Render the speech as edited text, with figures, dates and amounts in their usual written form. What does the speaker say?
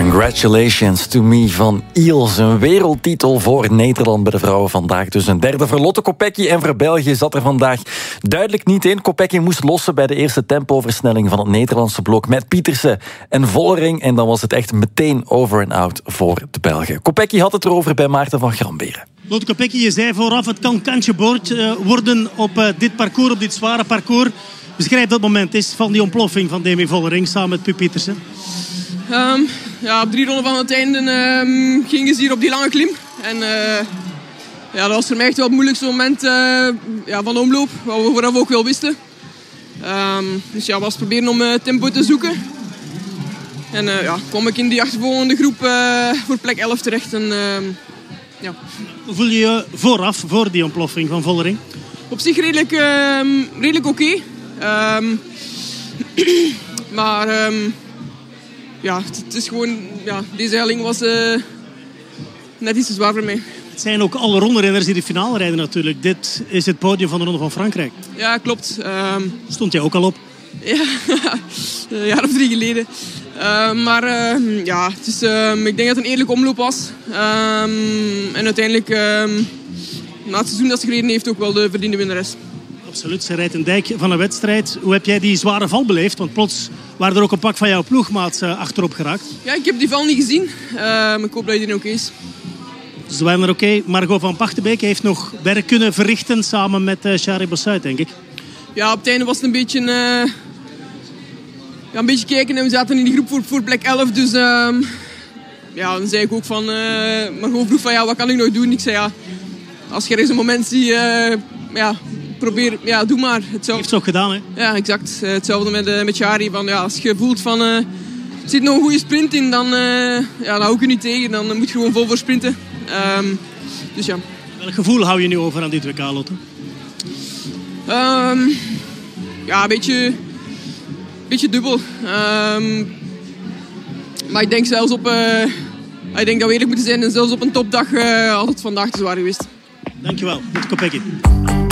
Congratulations to me van Iels. Een wereldtitel voor Nederland bij de vrouwen vandaag. Dus een derde voor Lotte Kopecky. En voor België zat er vandaag duidelijk niet in. Kopecky moest lossen bij de eerste tempoversnelling van het Nederlandse blok met Pietersen en Vollering. En dan was het echt meteen over en out voor de Belgen. Kopecky had het erover bij Maarten van Gramberen. Lotte Kopecky, je zei vooraf, het kan kantje boord worden op dit parcours, op dit zware parcours. Beschrijf dat moment eens van die ontploffing van Demi Vollering samen met Puk Pietersen. Op 3 ronden van het einde gingen ze hier op die lange klim. En dat was voor mij echt wel het moeilijkste moment van de omloop. Wat we vooraf ook wel wisten. Dus was proberen om tempo te zoeken. En kwam ik in die achtervolgende groep voor plek 11 terecht. Hoe voel je je vooraf, voor die ontploffing van Vollering? Op zich redelijk oké. Maar het is gewoon... deze helling was net iets te zwaar voor mij. Het zijn ook alle rondrenners die de finale rijden natuurlijk. Dit is het podium van de Ronde van Frankrijk. Ja, klopt. Stond jij ook al op? Ja, een jaar of 3 geleden. Het is, ik denk dat het een eerlijke omloop was. En uiteindelijk, na het seizoen dat ze gereden heeft, ook wel de verdiende winnares. Absoluut, ze rijdt een dijk van een wedstrijd. Hoe heb jij die zware val beleefd? Want plots waren er ook een pak van jouw ploegmaat achterop geraakt. Ja, ik heb die val niet gezien. Ik hoop dat iedereen oké is. Dus waren er oké. Margot van Pachtenbeek heeft nog werk kunnen verrichten samen met Shari Bossuit, denk ik. Ja, op het einde was het een beetje... een beetje kijken en we zaten in die groep voor plek 11. Dus dan zei ik ook van... Margot vroeg van, wat kan ik nog doen? Ik zei, als je er eens een moment ziet... probeer, doe maar. Hetzelfde. Heeft ze ook gedaan, hè? Ja, exact. Hetzelfde met Shari. Van, als je voelt van... er zit nog een goede sprint in, dan hou ik je niet tegen. Dan moet je gewoon vol voor sprinten. Welk gevoel hou je nu over aan dit WK, Lotte? Een beetje dubbel. Maar ik denk zelfs op... ik denk dat we eerlijk moeten zijn. En zelfs op een topdag had het vandaag te zwaar geweest. Dankjewel, Lotte Kopecky.